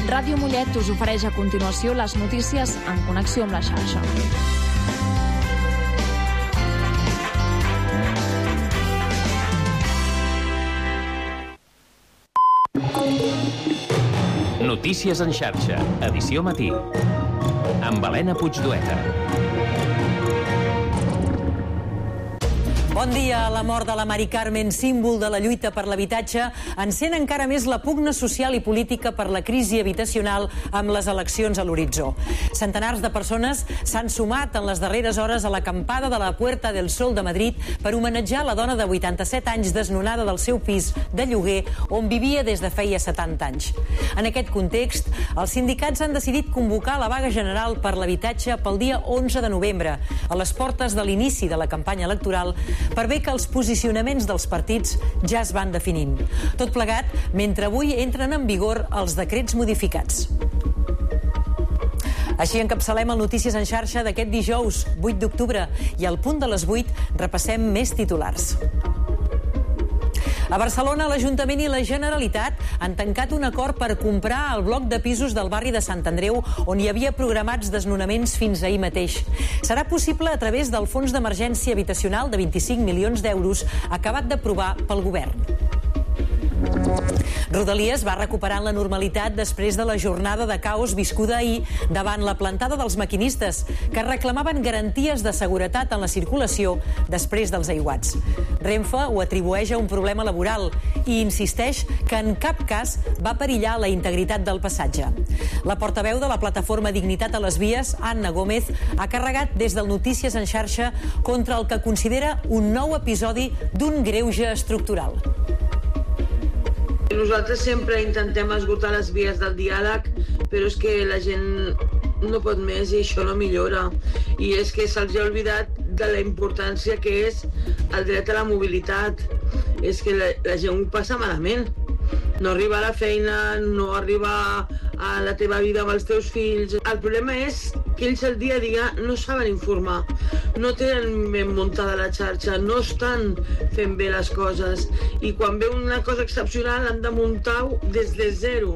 Ràdio Mollet us ofereix a continuació les notícies en connexió amb la xarxa. Notícies en xarxa, edició matí, amb Helena Puigdueta. Bon dia. La mort de la Mari Carmen, símbol de la lluita per l'habitatge, encén encara més la pugna social i política per la crisi habitacional amb les eleccions a l'horitzó. Centenars de persones s'han sumat en les darreres hores a l'acampada de la Puerta del Sol de Madrid per homenatjar la dona de 87 anys desnonada del seu pis de lloguer on vivia des de feia 70 anys. En aquest context, els sindicats han decidit convocar la vaga general per l'habitatge pel dia 11 de novembre, a les portes de l'inici de la campanya electoral, per bé que els posicionaments dels partits ja es van definint. Tot plegat, mentre avui entren en vigor els decrets modificats. Així encapçalem el Notícies en xarxa d'aquest dijous, 8 d'octubre, i al punt de les 8 repassem més titulars. A Barcelona, l'Ajuntament i la Generalitat han tancat un acord per comprar el bloc de pisos del barri de Sant Andreu, on hi havia programats desnonaments fins ahir mateix. Serà possible a través del Fons d'Emergència Habitacional de 25 milions d'euros acabat d'aprovar pel govern. Rodalies va recuperant la normalitat després de la jornada de caos viscuda ahir davant la plantada dels maquinistes, que reclamaven garanties de seguretat en la circulació després dels aiguats. Renfe ho atribueix a un problema laboral i insisteix que en cap cas va perillar la integritat del passatge. La portaveu de la plataforma Dignitat a les Vies, Anna Gómez, ha carregat des del Notícies en xarxa contra el que considera un nou episodi d'un greuge estructural. Nosaltres sempre intentem esgotar les vies del diàleg, però és que la gent no pot més i això no millora. I és que se'ls ha oblidat de la importància que és el dret a la mobilitat. És que la gent ho passa malament. No arriba a la feina, no arriba a la teva vida amb els teus fills. El problema és que ells el dia a dia no saben informar, no tenen ben muntada la xarxa, no estan fent bé les coses i quan ve una cosa excepcional han de muntar-ho des de zero.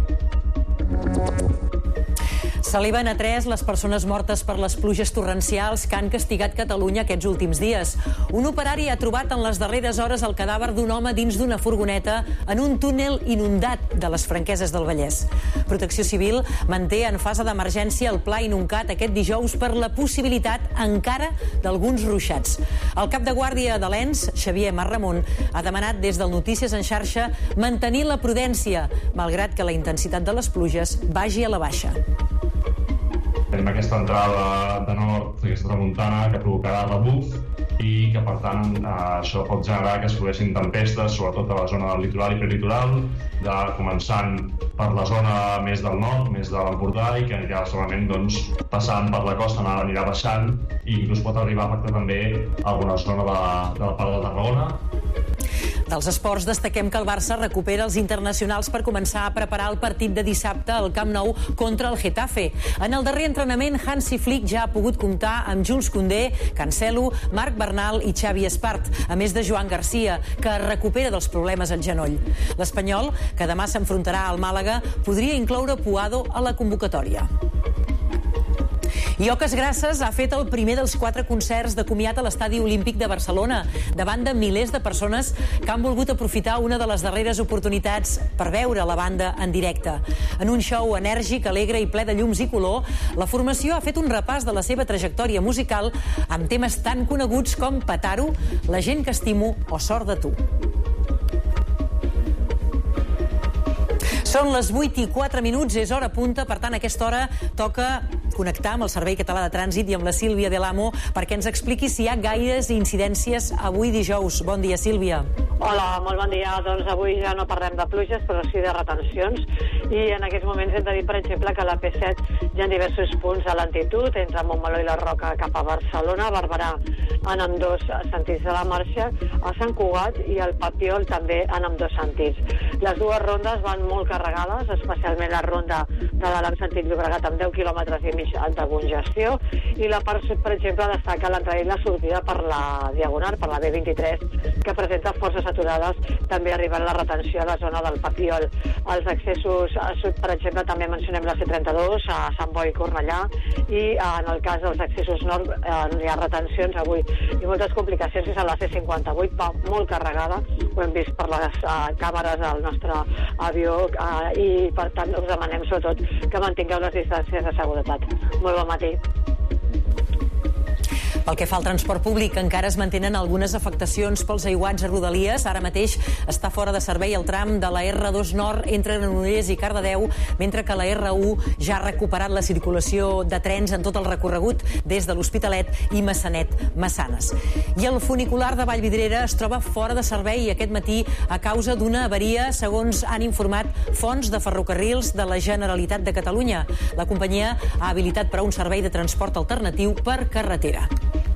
S'eleven a 3 les persones mortes per les pluges torrencials que han castigat Catalunya aquests últims dies. Un operari ha trobat en les darreres hores el cadàver d'un home dins d'una furgoneta en un túnel inundat de les Franqueses del Vallès. Protecció Civil manté en fase d'emergència el pla inuncat aquest dijous per la possibilitat encara d'alguns ruixats. El cap de guàrdia de l'ENS, Xavier Marramon, ha demanat des del Notícies en xarxa mantenir la prudència, malgrat que la intensitat de les pluges vagi a la baixa. Tenim aquesta entrada de nord, aquesta tramuntana, que provocarà rebuf i que, per tant, això pot generar que es produeixin tempestes, sobretot a la zona del litoral i prelitoral, començant per la zona més del nord, més de l'Empordà, i que ja segurament passant per la costa anirà baixant i inclús pot arribar a afectar també alguna zona de la part de Tarragona. Dels esports destaquem que el Barça recupera els internacionals per començar a preparar el partit de dissabte al Camp Nou contra el Getafe. En el darrer entrenament, Hansi Flick ja ha pogut comptar amb Jules Koundé, Cancelo, Marc Bernal i Xavi Espart, a més de Joan Garcia, que es recupera dels problemes al genoll. L'Espanyol, que demà s'enfrontarà al Màlaga, podria incloure Puado a la convocatòria. I Oques Grasses ha fet el primer dels 4 concerts de comiat a l'Estadi Olímpic de Barcelona, davant de milers de persones que han volgut aprofitar una de les darreres oportunitats per veure la banda en directe. En un show enèrgic, alegre i ple de llums i color, la formació ha fet un repàs de la seva trajectòria musical amb temes tan coneguts com Petaro, La gent que estimo o Sort de tu. Són les 8:04, és hora punta, per tant, a aquesta hora toca connectar amb el Servei Català de Trànsit i amb la Sílvia de l'Amo perquè ens expliqui si hi ha gaires incidències avui dijous. Bon dia, Sílvia. Hola, molt bon dia. Doncs avui ja no parlem de pluges, però sí de retencions. I en aquests moments hem de dir, per exemple, que a la P7 hi ha diversos punts a lentitud entre Montmeló i la Roca cap a Barcelona, Barberà en ambdós sentits de la marxa, a Sant Cugat i el Papiol també en ambdós sentits. Les dues rondes van molt carregades, especialment la ronda de l'Alt en sentit Llobregat amb 10 quilòmetres i mig de congestió, i la part sud, per exemple, destaca l'entrada i la sortida per la Diagonal, per la B23, que presenta força saturades, també arriba la retenció a la zona del Papiol. Els accessos a sud, per exemple, també mencionem la C32, a Sant Boi i Cornellà, i en el cas dels accessos nord hi ha retencions avui i moltes complicacions és a la C58, va molt carregada, ho hem vist per les càmeres del nostre avió i per tant us demanem sobretot que mantingueu les distàncies de seguretat. Molt bon matí. Pel que fa al transport públic, encara es mantenen algunes afectacions pels aiguats a Rodalies. Ara mateix està fora de servei el tram de la R2 Nord entre Granollers i Cardedeu, mentre que la R1 ja ha recuperat la circulació de trens en tot el recorregut des de l'Hospitalet i Massanet-Massanes. I el funicular de Vallvidrera es troba fora de servei aquest matí a causa d'una avaria, segons han informat fonts de ferrocarrils de la Generalitat de Catalunya. La companyia ha habilitat per a un servei de transport alternatiu per carretera.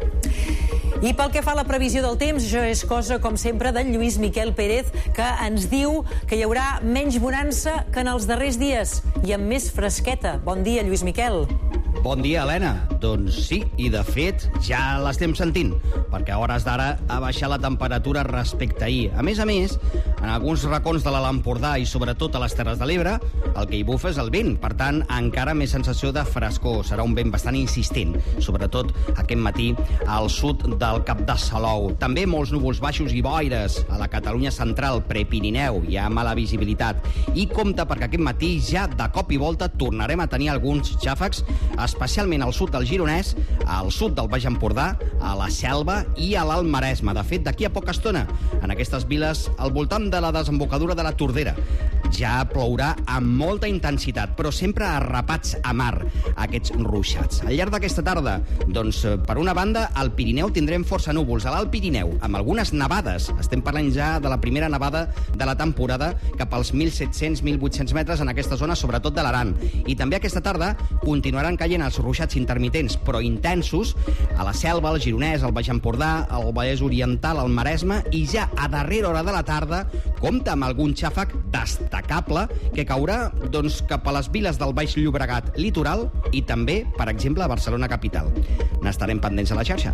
I pel que fa a la previsió del temps, això és cosa, com sempre, d'en Lluís Miquel Pérez, que ens diu que hi haurà menys bonança que en els darrers dies i amb més fresqueta. Bon dia, Lluís Miquel. Bon dia, Helena. Doncs sí, i de fet ja l'estem sentint, perquè a hores d'ara ha baixat la temperatura respecte a ahir. A més, en alguns racons de l'Alt Empordà i sobretot a les Terres de l'Ebre, el que hi bufa és el vent, per tant, encara més sensació de frescor. Serà un vent bastant insistent, sobretot aquest matí al sud del Cap de Salou. També molts núvols baixos i boires a la Catalunya central, Prepirineu, hi ha mala visibilitat. I compte perquè aquest matí ja de cop i volta tornarem a tenir alguns xàfecs, especialment al sud del Gironès, al sud del Baix Empordà, a la Selva i a l'Alt Maresme. De fet, d'aquí a poca estona, en aquestes viles, al voltant de la desembocadura de la Tordera, ja plourà amb molta intensitat, però sempre a rapats a mar, aquests ruixats. Al llarg d'aquesta tarda, doncs, per una banda, al Pirineu tindrem força núvols, a l'Alt Pirineu, amb algunes nevades. Estem parlant ja de la primera nevada de la temporada cap als 1.700-1.800 metres en aquesta zona, sobretot de l'Aran. I també aquesta tarda continuaran caient els ruixats intermitents, però intensos, a la Selva, al Gironès, al Baix Empordà, al Vallès Oriental, al Maresme, i ja a darrera hora de la tarda compta amb algun xàfec destacable que caurà doncs, cap a les viles del Baix Llobregat litoral i també, per exemple, a Barcelona capital. N'estarem pendents a la xarxa.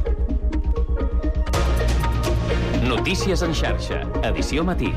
Notícies en xarxa, edició matí.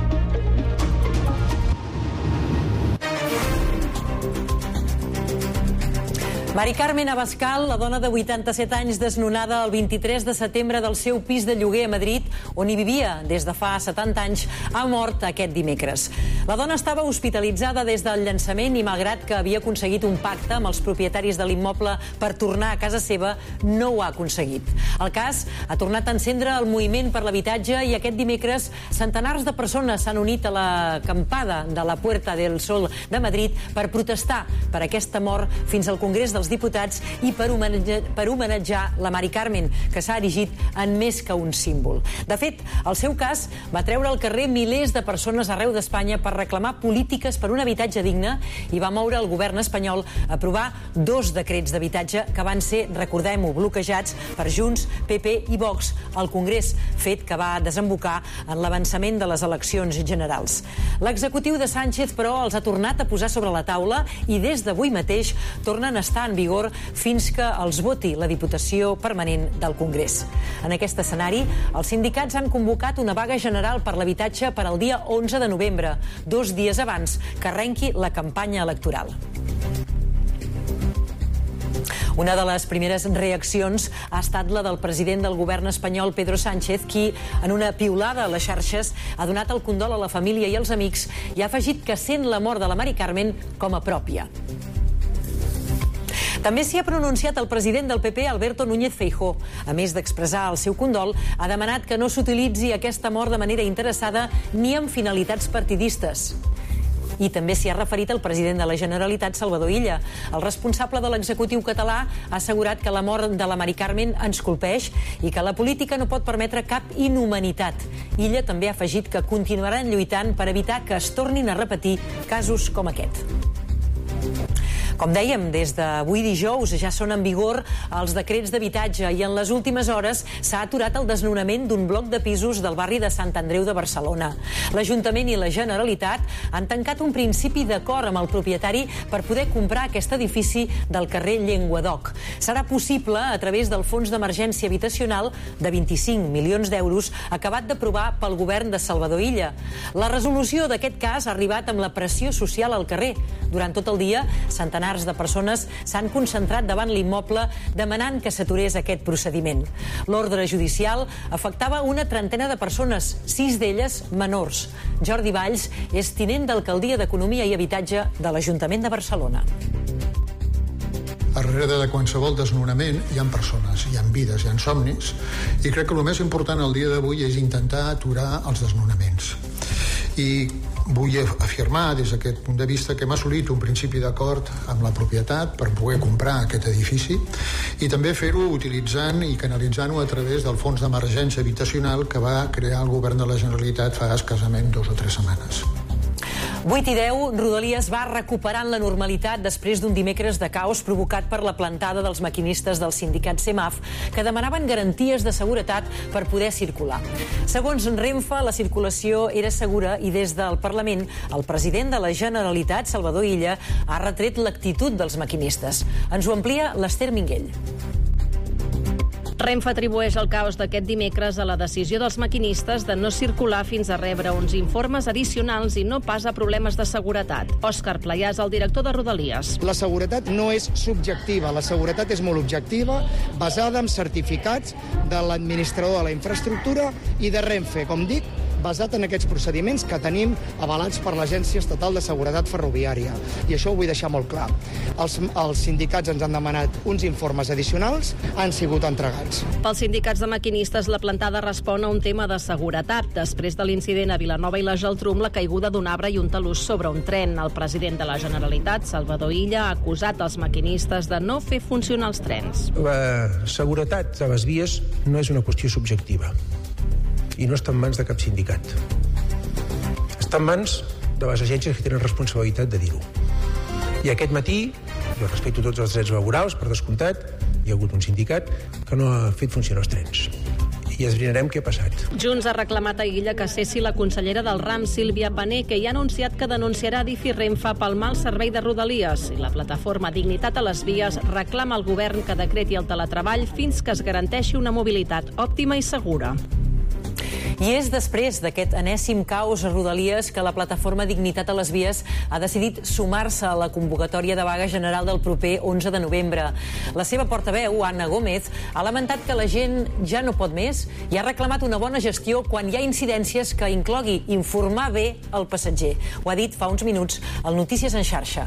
Mari Carmen Abascal, la dona de 87 anys desnonada el 23 de setembre del seu pis de lloguer a Madrid, on hi vivia des de fa 70 anys, ha mort aquest dimecres. La dona estava hospitalitzada des del llançament i, malgrat que havia aconseguit un pacte amb els propietaris de l'immoble per tornar a casa seva, no ho ha aconseguit. El cas ha tornat a encendre el moviment per l'habitatge i aquest dimecres centenars de persones s'han unit a l'acampada de la Puerta del Sol de Madrid per protestar per aquesta mort fins al Congrés dels Diputats i per homenatjar la Mari Carmen, que s'ha erigit en més que un símbol. De fet, el seu cas va treure al carrer milers de persones arreu d'Espanya per reclamar polítiques per un habitatge digne i va moure el govern espanyol a aprovar 2 decrets d'habitatge que van ser, recordem-ho, bloquejats per Junts, PP i Vox al Congrés, fet que va desembocar en l'avançament de les eleccions generals. L'executiu de Sánchez, però, els ha tornat a posar sobre la taula i des d'avui mateix tornen a estar en vigor fins que els voti la Diputació Permanent del Congrés. En aquest escenari, els sindicats han convocat una vaga general per l'habitatge per al dia 11 de novembre, 2 dies abans que arrenqui la campanya electoral. Una de les primeres reaccions ha estat la del president del govern espanyol, Pedro Sánchez, qui, en una piulada a les xarxes, ha donat el condol a la família i als amics i ha afegit que sent la mort de la Mari Carmen com a pròpia. També s'hi ha pronunciat el president del PP, Alberto Núñez Feijóo. A més d'expressar el seu condol, ha demanat que no s'utilitzi aquesta mort de manera interessada ni amb finalitats partidistes. I també s'hi ha referit el president de la Generalitat, Salvador Illa. El responsable de l'executiu català ha assegurat que la mort de la Mari Carmen ens colpeix i que la política no pot permetre cap inhumanitat. Illa també ha afegit que continuaran lluitant per evitar que es tornin a repetir casos com aquest. Com dèiem, des d'avui dijous ja són en vigor els decrets d'habitatge i en les últimes hores s'ha aturat el desnonament d'un bloc de pisos del barri de Sant Andreu de Barcelona. L'Ajuntament i la Generalitat han tancat un principi d'acord amb el propietari per poder comprar aquest edifici del carrer Llenguadoc. Serà possible a través del Fons d'Emergència Habitacional de 25 milions d'euros acabat d'aprovar pel govern de Salvador Illa. La resolució d'aquest cas ha arribat amb la pressió social al carrer. Durant tot el dia, centenars de persones s'han concentrat davant l'immoble demanant que s'aturés aquest procediment. L'ordre judicial afectava una trentena de persones, 6 d'elles menors. Jordi Valls és tinent d'Alcaldia d'Economia i Habitatge de l'Ajuntament de Barcelona. Darrere de qualsevol desnonament hi ha persones, hi ha vides, hi ha somnis, i crec que el més important el dia d'avui és intentar aturar els desnonaments. I vull afirmar des d'aquest punt de vista que hem assolit un principi d'acord amb la propietat per poder comprar aquest edifici i també fer-ho utilitzant i canalitzant-ho a través del Fons d'Emergència Habitacional que va crear el govern de la Generalitat fa escassament 2 o 3 setmanes. 8 i 10, Rodalies va recuperant la normalitat després d'un dimecres de caos provocat per la plantada dels maquinistes del sindicat CEMAF que demanaven garanties de seguretat per poder circular. Segons Renfe, la circulació era segura i des del Parlament el president de la Generalitat, Salvador Illa, ha retret l'actitud dels maquinistes. Ens ho amplia l'Ester Minguell. Renfe atribueix el caos d'aquest dimecres a la decisió dels maquinistes de no circular fins a rebre uns informes addicionals i no pas a problemes de seguretat. Òscar Playàs, el director de Rodalies. La seguretat no és subjectiva, la seguretat és molt objectiva, basada en certificats de l'administrador de la infraestructura i de Renfe, com dic, basat en aquests procediments que tenim avalats per l'Agència Estatal de Seguretat Ferroviària. I això ho vull deixar molt clar. Els sindicats ens han demanat uns informes addicionals, han sigut entregats. Pels sindicats de maquinistes, la plantada respon a un tema de seguretat. Després de l'incident a Vilanova i la Geltrú, la caiguda d'un arbre i un talús sobre un tren. El president de la Generalitat, Salvador Illa, ha acusat els maquinistes de no fer funcionar els trens. La seguretat de les vies no és una qüestió subjectiva i no està en mans de cap sindicat. Està en mans de les agències que tenen responsabilitat de dir-ho. I aquest matí, jo respecto tots els drets laborals, per descomptat, hi ha hagut un sindicat que no ha fet funcionar els trens. I esbrinarem què ha passat. Junts ha reclamat a Illa que cessi la consellera del RAM, Sílvia Pané, que ja ha anunciat que denunciarà Adif i Renfe pel mal servei de Rodalies. I la plataforma Dignitat a les Vies reclama al govern que decreti el teletreball fins que es garanteixi una mobilitat òptima i segura. I és després d'aquest enèsim caos a Rodalies que la plataforma Dignitat a les Vies ha decidit sumar-se a la convocatòria de vaga general del proper 11 de novembre. La seva portaveu, Anna Gómez, ha lamentat que la gent ja no pot més i ha reclamat una bona gestió quan hi ha incidències que inclogui informar bé el passatger. Ho ha dit fa uns minuts al Notícies en xarxa.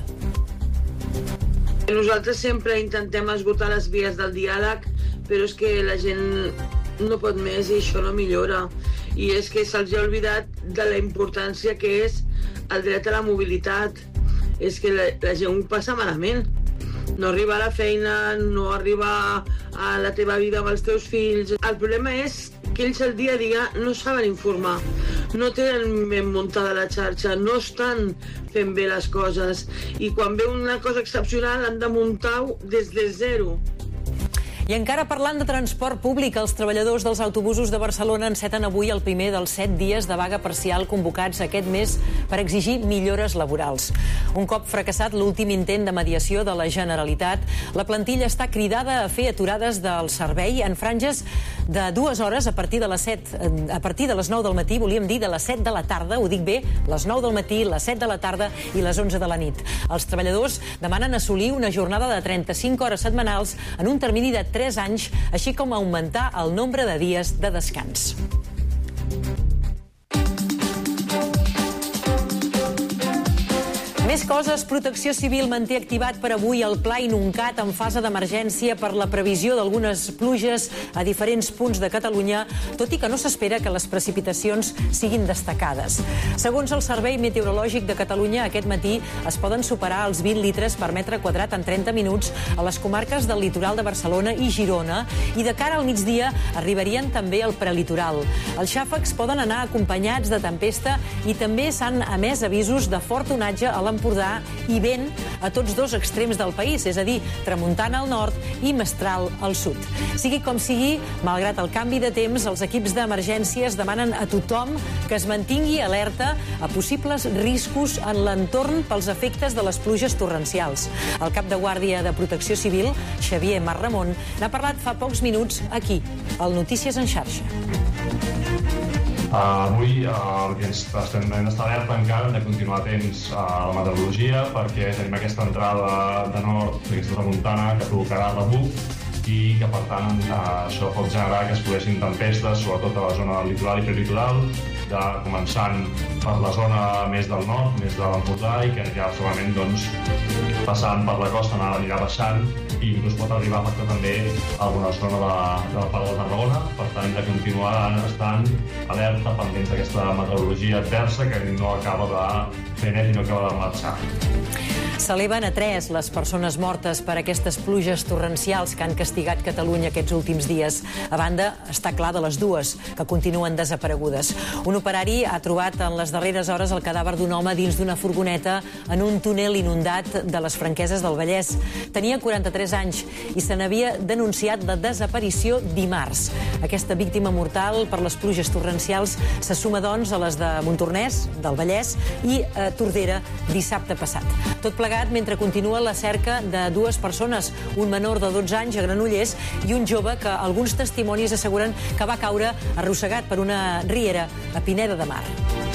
Nosaltres sempre intentem esgotar les vies del diàleg, però és que la gent no pot més i això no millora. I és que se'ls ha oblidat de la importància que és el dret a la mobilitat. És que la gent ho passa malament. No arriba a la feina, no arriba a la teva vida amb els teus fills. El problema és que ells el dia a dia no saben informar, no tenen ben muntada la xarxa, no estan fent bé les coses i quan ve una cosa excepcional han de muntar-ho des de zero. I encara parlant de transport públic, els treballadors dels autobusos de Barcelona enceten avui el primer dels 7 dies de vaga parcial convocats aquest mes per exigir millores laborals. Un cop fracassat l'últim intent de mediació de la Generalitat, la plantilla està cridada a fer aturades del servei en franges de 2 hores a partir de les 9 del matí, volíem dir de les 7 de la tarda, ho dic bé, les 9 del matí, les 7 de la tarda i les 11 de la nit. Els treballadors demanen assolir una jornada de 35 hores setmanals en un termini de 3 anys, així com augmentar el nombre de dies de descans. Més coses, Protecció Civil manté activat per avui el Pla Inuncat en fase d'emergència per la previsió d'algunes pluges a diferents punts de Catalunya, tot i que no s'espera que les precipitacions siguin destacades. Segons el Servei Meteorològic de Catalunya, aquest matí es poden superar els 20 litres per metre quadrat en 30 minuts a les comarques del litoral de Barcelona i Girona, i de cara al migdia arribarien també al prelitoral. Els xàfecs poden anar acompanyats de tempesta i també s'han emès avisos de fort onatge a l'Empordà l'Empordà i vent a tots dos extrems del país, és a dir, tramuntana al nord i mestral al sud. Sigui com sigui, malgrat el canvi de temps, els equips d'emergències demanen a tothom que es mantingui alerta a possibles riscos en l'entorn pels efectes de les pluges torrencials. El cap de guàrdia de Protecció Civil, Xavier Marramon, n'ha parlat fa pocs minuts aquí, al Notícies en xarxa. Avui el que hem d'estar alerta encara, hem de continuar atents a la meteorologia perquè tenim aquesta entrada de nord, aquesta tramuntana, que provocarà rebuf i que, per tant, això pot generar que es produeixin tempestes, sobretot a la zona del litoral i prelitoral, començant per la zona més del nord, més de l'Empordà, i que ja segurament, doncs, passant per la costa anirà baixant i inclús pot arribar a afectar també alguna zona de la part de Tarragona. Per tant, hem de continuar estant alerta pendents d'aquesta meteorologia adversa que no acaba de fer net i no acaba de marxar. S'eleven a 3 les persones mortes per aquestes pluges torrencials que han castigat Catalunya aquests últims dies. A banda, està clar de les 2, que continuen desaparegudes. Un operari ha trobat en les darreres hores el cadàver d'un home dins d'una furgoneta en un túnel inundat de les Franqueses del Vallès. Tenia 43 anys i se n'havia denunciat la desaparició dimarts. Aquesta víctima mortal per les pluges torrencials se suma, doncs, a les de Montornès, del Vallès, i Tordera dissabte passat. Tot plegat mentre continua la cerca de 2 persones, un menor de 12 anys a Granollers i un jove que alguns testimonis asseguren que va caure arrossegat per una riera a Pineda de Mar.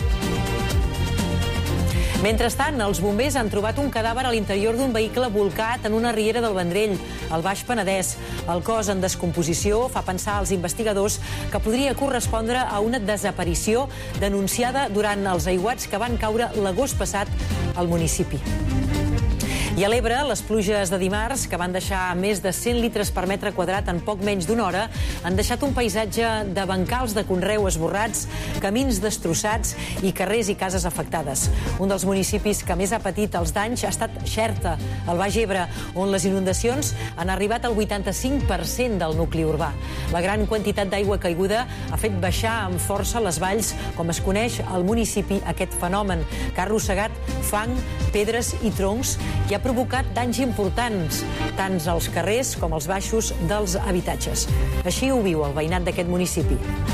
Mentrestant, els bombers han trobat un cadàver a l'interior d'un vehicle volcat en una riera del Vendrell, al Baix Penedès. El cos en descomposició fa pensar als investigadors que podria correspondre a una desaparició denunciada durant els aiguats que van caure l'agost passat al municipi. I a l'Ebre, les pluges de dimarts, que van deixar més de 100 litres per metre quadrat en poc menys d'una hora, han deixat un paisatge de bancals de conreu esborrats, camins destrossats i carrers i cases afectades. Un dels municipis que més ha patit els danys ha estat Xerta, al Baix Ebre, on les inundacions han arribat al 85% del nucli urbà. La gran quantitat d'aigua caiguda ha fet baixar amb força les valls, com es coneix al municipi aquest fenomen, que ha arrossegat fang, pedres i troncs i ha provocat danys importants, tant als carrers com als baixos dels habitatges. Així ho viu el veïnat d'aquest municipi.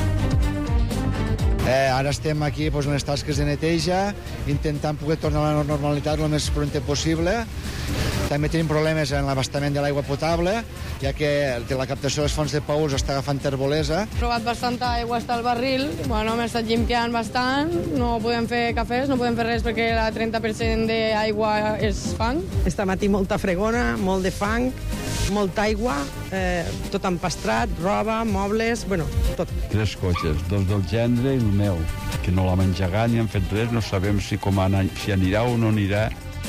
Ara estem aquí en les tasques de neteja, intentant poder tornar a la normalitat el més pront possible. També tenim problemes en l'abastament de l'aigua potable, ja que la captació de les fonts de pous està agafant terbolesa. He trobat bastanta aigua hasta el barril, m'he estat llimpiant bastant, no podem fer cafès, no podem fer res perquè el 30% d'aigua és fang. Este matí molta fregona, molt de fang, molta aigua, tot empastrat, roba, mobles, tot. 3 cotxes, 2 del gendre i el meu, que no l'hem engegat ni hem fet res, no sabem si anirà o no anirà.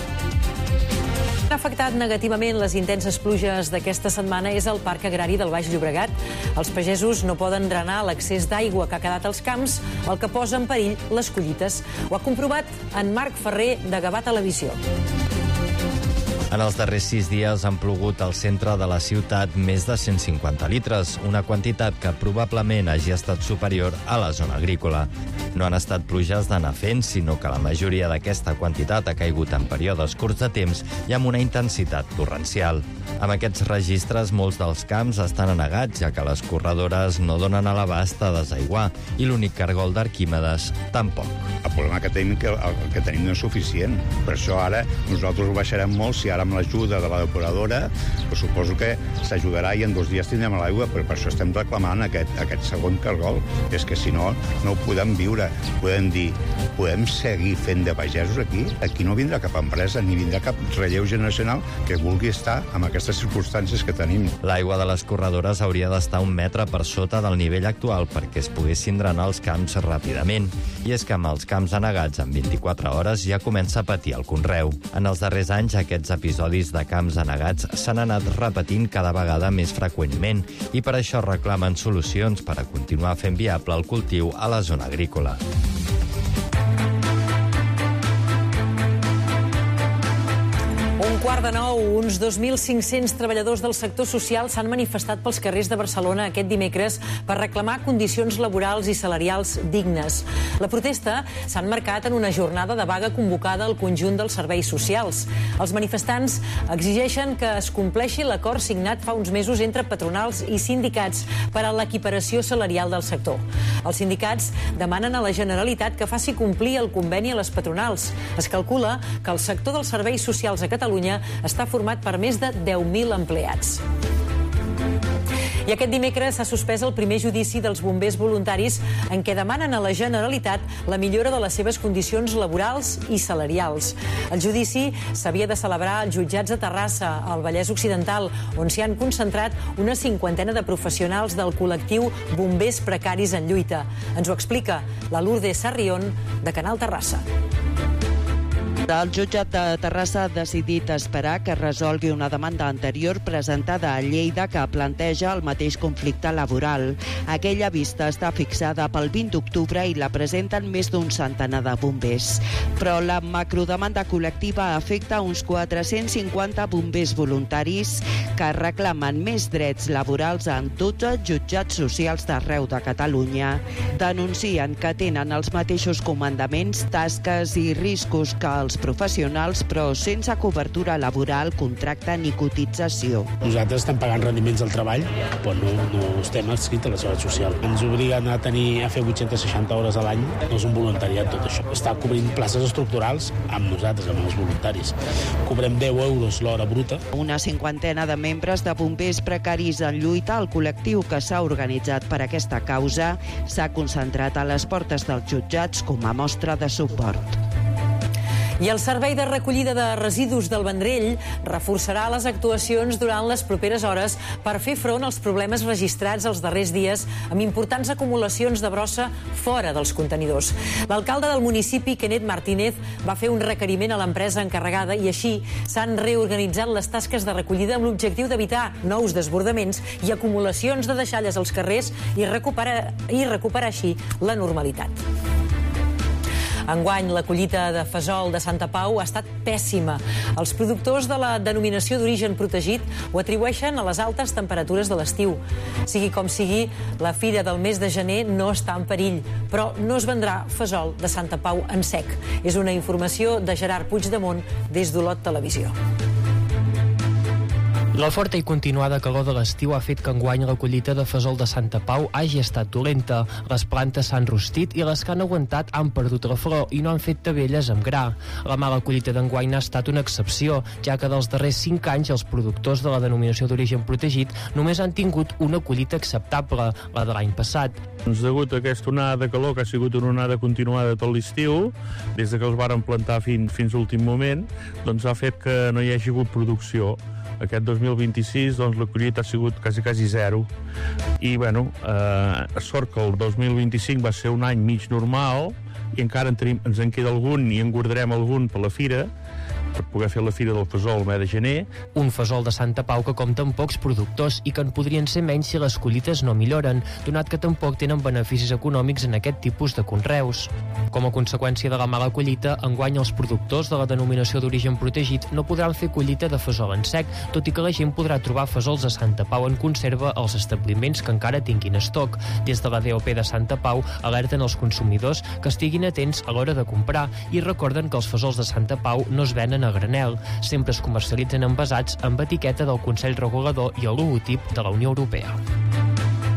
Ha afectat negativament les intenses pluges d'aquesta setmana és el Parc Agrari del Baix Llobregat. Els pagesos no poden drenar l'accés d'aigua que ha quedat als camps, el que posa en perill les collites. Ho ha comprovat en Marc Ferrer, de Gavà Televisió. En els darrers 6 dies han plogut al centre de la ciutat més de 150 litres, una quantitat que probablement hagi estat superior a la zona agrícola. No han estat pluges d'anar fent, sinó que la majoria d'aquesta quantitat ha caigut en períodes curts de temps i amb una intensitat torrencial. Amb aquests registres, molts dels camps estan anegats, ja que les corredores no donen a l'abast a desaiguar i l'únic cargol d'Arquímedes tampoc. El problema que tenim no és suficient. Per això ara nosaltres ho baixarem molt si ara amb l'ajuda de la depuradora, però suposo que s'ajudarà i en 2 dies tindrem l'aigua, però per això estem reclamant aquest segon cargol. És que si no, no ho podem viure. Podem dir, podem seguir fent de pagesos aquí? Aquí no vindrà cap empresa ni vindrà cap relleu generacional que vulgui estar amb aquestes circumstàncies que tenim. L'aigua de les corredores hauria d'estar 1 metre per sota del nivell actual perquè es poguessin drenar els camps ràpidament. I és que amb els camps anegats en 24 hores ja comença a patir el conreu. En els darrers anys, aquests episodis de camps anegats s'han anat repetint cada vegada més freqüentment i per això reclamen solucions per a continuar fent viable el cultiu a la zona agrícola. Un 8:45, uns 2.500 treballadors del sector social s'han manifestat pels carrers de Barcelona aquest dimecres per reclamar condicions laborals i salarials dignes. La protesta s'ha emmarcat en una jornada de vaga convocada al conjunt dels serveis socials. Els manifestants exigeixen que es compleixi l'acord signat fa uns mesos entre patronals i sindicats per a l'equiparació salarial del sector. Els sindicats demanen a la Generalitat que faci complir el conveni a les patronals. Es calcula que el sector dels serveis socials a Catalunya està format per més de 10.000 empleats. I aquest dimecres s'ha suspès el primer judici dels bombers voluntaris en què demanen a la Generalitat la millora de les seves condicions laborals i salarials. El judici s'havia de celebrar als jutjats de Terrassa, al Vallès Occidental, on s'hi han concentrat una 50ena de professionals del col·lectiu Bombers Precaris en Lluita. Ens ho explica la Lourdes Sarrión, de Canal Terrassa. El jutjat de Terrassa ha decidit esperar que resolgui una demanda anterior presentada a Lleida que planteja el mateix conflicte laboral. Aquella vista està fixada pel 20 d'octubre i la presenten més d'un centenar de bombers. Però la macrodemanda col·lectiva afecta uns 450 bombers voluntaris que reclamen més drets laborals en tots els jutjats socials d'arreu de Catalunya. Denuncien que tenen els mateixos comandaments, tasques i riscos que els professionals, però sense cobertura laboral, contracte ni cotització. Nosaltres estem pagant rendiments del treball, però no estem adscrits a la Seguretat Social. Ens obliguen a fer 860 hores a l'any, no és un voluntariat tot això. Està cobrint places estructurals amb nosaltres, amb els voluntaris. Cobrem 10 euros l'hora bruta. Una cinquantena de membres de bombers precaris en lluita, el col·lectiu que s'ha organitzat per aquesta causa, s'ha concentrat a les portes dels jutjats com a mostra de suport. I el Servei de Recollida de Residus del Vendrell reforçarà les actuacions durant les properes hores per fer front als problemes registrats els darrers dies amb importants acumulacions de brossa fora dels contenidors. L'alcalde del municipi, Kenneth Martínez, va fer un requeriment a l'empresa encarregada i així s'han reorganitzat les tasques de recollida amb l'objectiu d'evitar nous desbordaments i acumulacions de deixalles als carrers i recuperar així la normalitat. Enguany, la collita de fesol de Santa Pau ha estat pèssima. Els productors de la denominació d'origen protegit ho atribueixen a les altes temperatures de l'estiu. Sigui com sigui, la fira del mes de gener no està en perill, però no es vendrà fesol de Santa Pau en sec. És una informació de Gerard Puigdemont des d'Olot Televisió. La forta i continuada calor de l'estiu ha fet que enguany la collita de fesol de Santa Pau hagi estat dolenta. Les plantes s'han rostit i les que han aguantat han perdut la flor i no han fet tavelles amb gra. La mala collita d'enguany ha estat una excepció, ja que dels darrers 5 anys els productors de la denominació d'origen protegit només han tingut una collita acceptable, la de l'any passat. Degut a aquesta onada de calor, que ha sigut una onada continuada tot l'estiu, des que els varen plantar fins a l'últim moment, doncs ha fet que no hi hagi hagut producció. Aquest 2026 doncs, la collita ha sigut quasi zero. I, sort que el 2025 va ser un any mig normal i encara ens en queda algun i en guardarem algun per la fira, per poder fer la fira del fesol el mes de gener. Un fesol de Santa Pau que compta amb pocs productors i que en podrien ser menys si les collites no milloren, donat que tampoc tenen beneficis econòmics en aquest tipus de conreus. Com a conseqüència de la mala collita, enguany els productors de la denominació d'origen protegit no podran fer collita de fesol en sec, tot i que la gent podrà trobar fesols de Santa Pau en conserva als establiments que encara tinguin estoc. Des de la DOP de Santa Pau alerten els consumidors que estiguin atents a l'hora de comprar i recorden que els fesols de Santa Pau no es venen a granel, sempre es comercialitzen envasats amb etiqueta del Consell Regulador i el logotip de la Unió Europea.